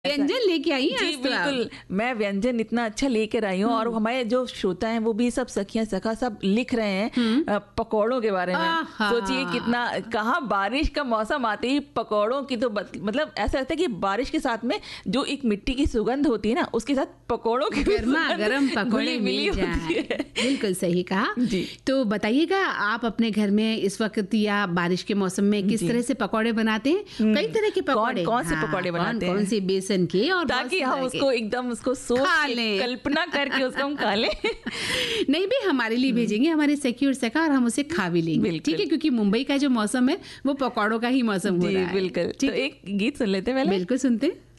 व्यंजन लेके आई हैं जी आज तो आप। बिल्कुल, मैं व्यंजन इतना अच्छा लेकर आई हूँ और हमारे जो श्रोता हैं वो भी सब सखियां सखा सब लिख रहे हैं पकौड़ों के बारे में। आहा। सोचिए कितना, कहाँ बारिश का मौसम आते ही पकौड़ों की तो मतलब ऐसा लगता है कि बारिश के साथ में जो एक मिट्टी की सुगंध होती है ना, उसके साथ पकौड़ों की भी गर्मा सुगंध गर्म पकौड़े घुली मिली मिल होती जाए। है। बिल्कुल सही कहा जी। तो बताइएगा, आप अपने घर में इस वक्त या बारिश के मौसम में किस जी। तरह से पकौड़े बनाते हैं? कई तरह के पकौड़े, कौन से पकौड़े बनाते हैं? कौन से बेसन के और ताकि हम उसको एकदम उसको सोच खा के, लें। कल्पना करके उसको हम खा लें। नहीं भी हमारे लिए भेजेंगे हमारे सखी और सखा, और हम उसे खा भी लेंगे, बिल्कुल। ठीक है? क्योंकि मुंबई का जो मौसम है वो पकौड़ों का ही मौसम हो जी रहा है। बिल्कुल। ठीक तो है? एक गीत सुन लेते हैं पहले। बिल्कुल सुनते हैं।